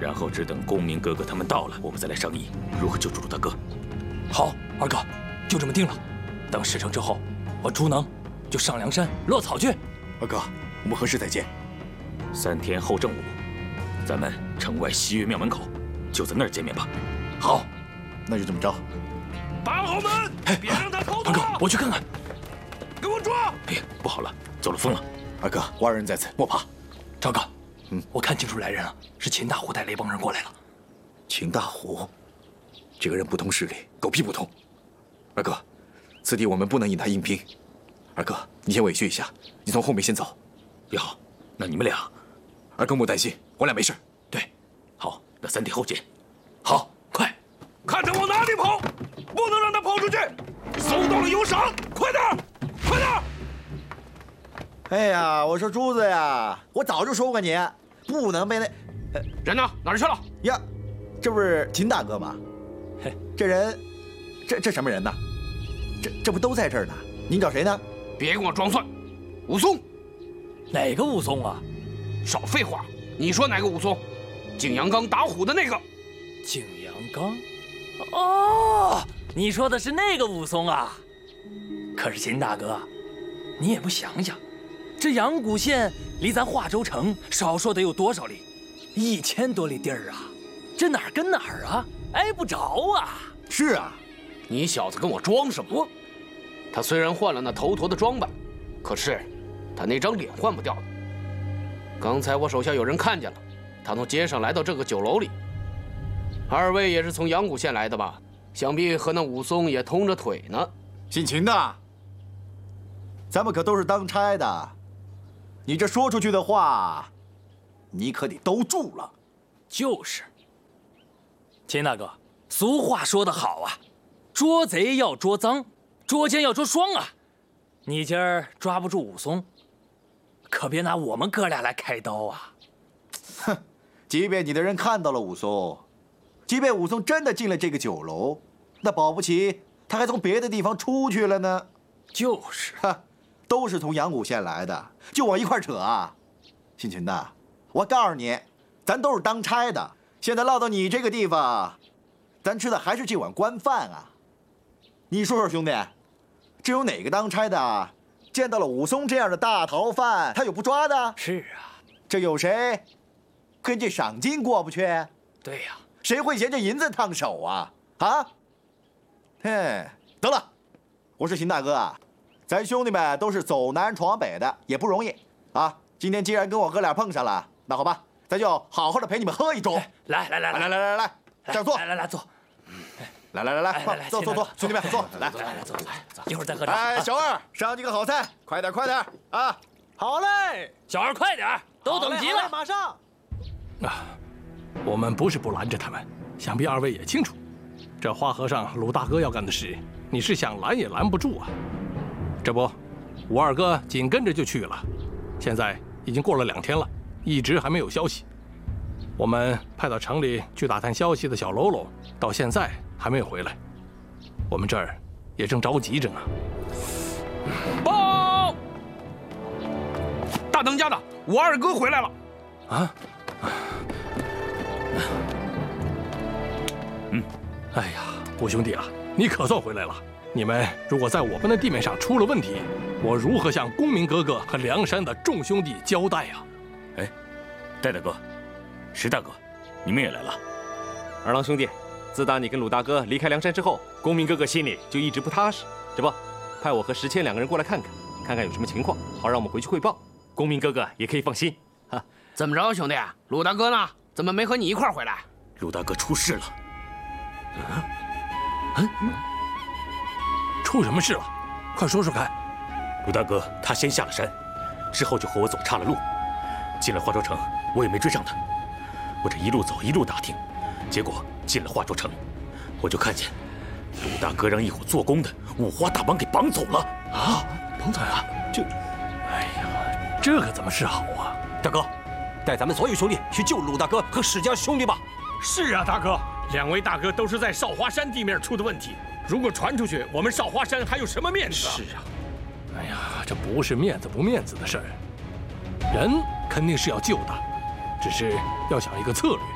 然后只等公明哥哥他们到了，我们再来商议如何救助鲁大哥。 好，二哥，就这么定了。等事成之后，我朱能就上梁山落草去。 二哥，我们何时再见 ？3天后正午，咱们城外西岳庙门口，就在那儿见面吧。 好，那就这么着。 把好门，别让他偷二哥，我去看看。 给我抓！ 哎，不好了，走了风了。 二哥，我2人在此，莫怕。 赵哥，我看清楚来人了，是秦大虎带了一帮人过来了。 秦大虎，这个人不通事理，狗屁不通。二哥，此地我们不能引他硬拼。二哥，你先委屈一下，你从后面先走。 也好，那你们俩， 二哥莫担心，我俩没事。 对，好，那3天后见。 好，快， 看他往哪里跑，不能让他跑出去。搜到了有赏，快点，快点！ 哎呀，我说珠子呀，我早就说过你，不能被那人呢？哪儿去了？ 呀，这不是秦大哥吗？ 嘿， 这人，这什么人呢？这不都在这儿呢？您找谁呢？ 别跟我装蒜，武松。 哪个武松啊？ 少废话，你说哪个武松？景阳冈打虎的那个。 景阳冈？哦，你说的是那个武松啊？可是秦大哥，你也不想想，这阳谷县离咱华州城少说得有多少里？1000多里地儿啊，这哪儿跟哪儿啊？挨不着啊！ 是啊， 你小子跟我装什么？他虽然换了那头陀的装扮，可是他那张脸换不掉的。刚才我手下有人看见了，他从街上来到这个酒楼里。2位也是从阳谷县来的吧？想必和那武松也通着腿呢。 姓秦的，咱们可都是当差的，你这说出去的话，你可得兜住了。 就是，秦大哥，俗话说得好啊，捉贼要捉赃，捉奸要捉双啊。你今儿抓不住武松，可别拿我们哥俩来开刀啊！ 哼，即便你的人看到了武松，即便武松真的进了这个酒楼，那保不齐他还从别的地方出去了呢。 就是， 都是从阳谷县来的，就往一块扯啊！姓秦的，我告诉你，咱都是当差的，现在落到你这个地方，咱吃的还是这碗官饭啊！你说说，兄弟，这有哪个当差的见到了武松这样的大逃犯，他有不抓的？ 是啊， 这有谁跟这赏金过不去？ 对呀， 谁会嫌这银子烫手啊？啊？嘿，得了，我说秦大哥啊，咱兄弟们都是走南闯北的，也不容易啊。今天既然跟我哥俩碰上了，那好吧，咱就好好的陪你们喝一盅。 来， 这儿坐。 来坐。 来，坐，兄弟们坐，来， 坐，一会儿再喝茶。 哎，小二，上几个好菜，快点啊！ 好嘞， 小二快点，都等急了。 马上。 我们不是不拦着他们，想必2位也清楚，这花和尚鲁大哥要干的事，你是想拦也拦不住啊。这不，武二哥紧跟着就去了，现在已经过了2天了，一直还没有消息。我们派到城里去打探消息的小喽啰，到现在还没有回来，我们这儿也正着急着呢。 报！大当家的，武二哥回来了。 啊！哎呀，五兄弟啊，你可算回来了！你们如果在我们的地面上出了问题，我如何向公明哥哥和梁山的众兄弟交代啊？ 哎，戴大哥，石大哥，你们也来了。 二郎兄弟，自打你跟鲁大哥离开梁山之后，公明哥哥心里就一直不踏实。这不，派我和石谦2个人过来看看有什么情况，好让我们回去汇报。公明哥哥也可以放心。哈， 怎么着，兄弟？鲁大哥呢？怎么没和你一块儿回来？ 鲁大哥出事了。 出什么事了？快说说看。 鲁大哥他先下了山，之后就和我走岔了路，进了华州城，我也没追上他。我这一路走一路打听，结果进了华州城，我就看见鲁大哥让一伙做工的五花大绑给绑走了。 啊，绑走了？哎呀，这可怎么是好啊？ 大哥，带咱们所有兄弟去救鲁大哥和史家兄弟吧。 是啊，大哥，2位大哥都是在少华山地面出的问题，如果传出去，我们少华山还有什么面子？ 是啊，哎呀，这不是面子不面子的事儿，人肯定是要救的，只是要想一个策略。